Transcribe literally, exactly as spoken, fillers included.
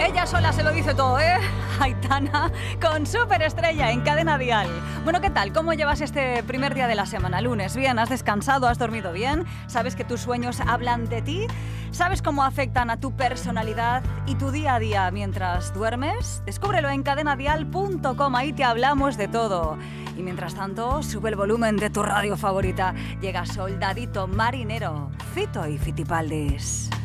Ella sola se lo dice todo, ¿eh? Aitana con Superestrella en Cadena Dial. Bueno, ¿qué tal? ¿Cómo llevas este primer día de la semana? Lunes, ¿bien? ¿Has descansado? ¿Has dormido bien? ¿Sabes que tus sueños hablan de ti? ¿Sabes cómo afectan a tu personalidad y tu día a día mientras duermes? Descúbrelo en cadena dial punto com, ahí te hablamos de todo. Y mientras tanto, sube el volumen de tu radio favorita. Llega Soldadito Marinero, Fito y Fitipaldis.